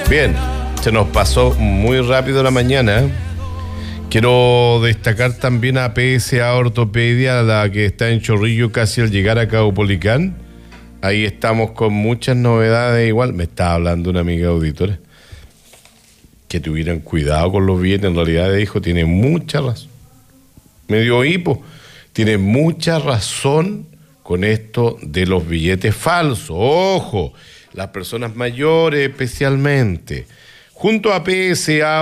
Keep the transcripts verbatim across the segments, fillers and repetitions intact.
Bien, se nos pasó muy rápido la mañana. Quiero destacar también a P S A Ortopedia, la que está en Chorrillo casi al llegar a Caupolicán. Ahí estamos con muchas novedades igual. Me estaba hablando una amiga auditora. Que tuvieran cuidado con los billetes. En realidad, dijo, tiene mucha razón. Me dio hipo. Tiene mucha razón con esto de los billetes falsos. ¡Ojo! Las personas mayores especialmente. Junto a P S A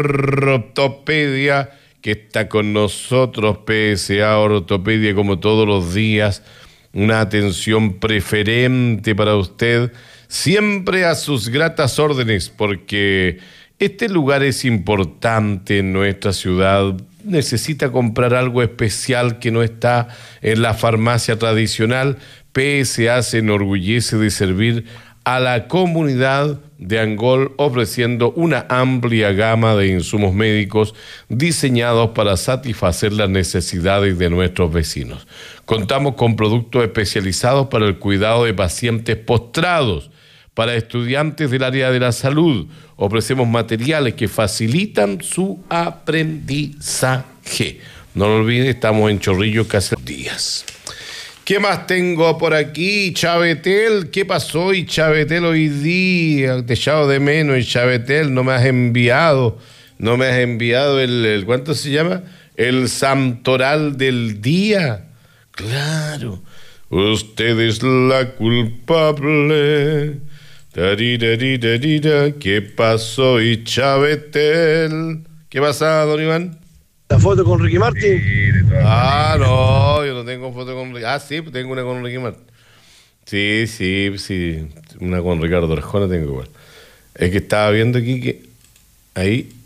Ortopedia, que está con nosotros, P S A Ortopedia, como todos los días, una atención preferente para usted, siempre a sus gratas órdenes, porque este lugar es importante en nuestra ciudad. Necesita comprar algo especial que no está en la farmacia tradicional. P S A se enorgullece de servir a la comunidad de Angol, ofreciendo una amplia gama de insumos médicos diseñados para satisfacer las necesidades de nuestros vecinos. Contamos con productos especializados para el cuidado de pacientes postrados, para estudiantes del área de la salud. Ofrecemos materiales que facilitan su aprendizaje. No lo olvide, estamos en Chorrillo casi días. ¿Qué más tengo por aquí? Chavetel, ¿qué pasó? Y Chavetel hoy día, te echado de menos. Y Chavetel, no me has enviado, no me has enviado el, el ¿cuánto se llama? El santoral del día. Claro, usted es la culpable. Tarirariririra. ¿Qué pasó? Y Chavetel, ¿qué pasa, don Iván? La foto con Ricky Martin. Ah, no, yo no tengo foto con Ricky. Ah, sí, tengo una con Ricky Martin. Sí, sí, sí. Una con Ricardo Arjona tengo igual. Es que estaba viendo aquí que ahí